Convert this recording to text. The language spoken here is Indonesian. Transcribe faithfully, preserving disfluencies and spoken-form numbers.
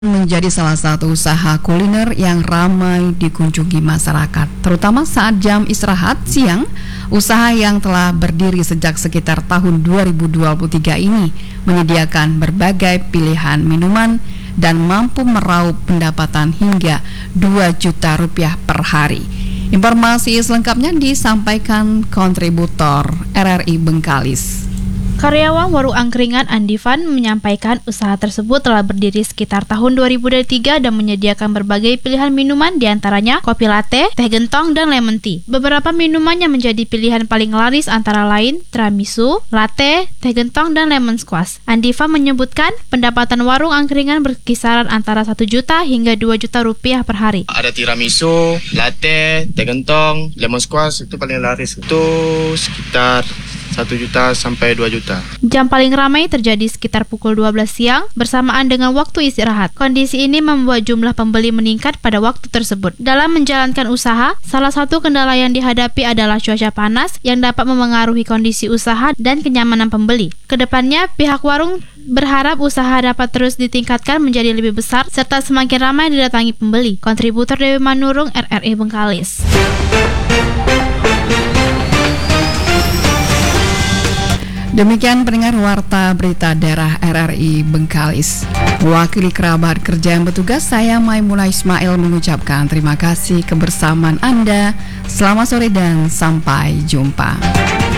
Menjadi salah satu usaha kuliner yang ramai dikunjungi masyarakat, terutama saat jam istirahat siang. Usaha yang telah berdiri sejak sekitar tahun dua ribu dua puluh tiga ini menyediakan berbagai pilihan minuman dan mampu meraup pendapatan hingga dua juta rupiah per hari. Informasi selengkapnya disampaikan kontributor R R I Bengkalis. Karyawan warung angkringan Andifan menyampaikan usaha tersebut telah berdiri sekitar tahun dua ribu tiga dan menyediakan berbagai pilihan minuman, diantaranya kopi latte, teh gentong, dan lemon tea. Beberapa minuman yang menjadi pilihan paling laris antara lain tiramisu, latte, teh gentong, dan lemon squash. Andifan menyebutkan pendapatan warung angkringan berkisaran antara satu juta hingga dua juta rupiah per hari. Ada tiramisu, latte, teh gentong, lemon squash, itu paling laris. Itu sekitar satu juta sampai dua juta. Jam paling ramai terjadi sekitar pukul dua belas siang bersamaan dengan waktu istirahat. Kondisi ini membuat jumlah pembeli meningkat pada waktu tersebut. Dalam menjalankan usaha, salah satu kendala yang dihadapi adalah cuaca panas yang dapat memengaruhi kondisi usaha dan kenyamanan pembeli. Kedepannya, pihak warung berharap usaha dapat terus ditingkatkan menjadi lebih besar serta semakin ramai didatangi pembeli. Kontributor Dewi Manurung, R R I Bengkalis. Demikian pendengar warta berita daerah R R I Bengkalis. Mewakili kerabat kerja yang bertugas, saya Maimunah Ismail mengucapkan terima kasih kebersamaan Anda. Selamat sore dan sampai jumpa.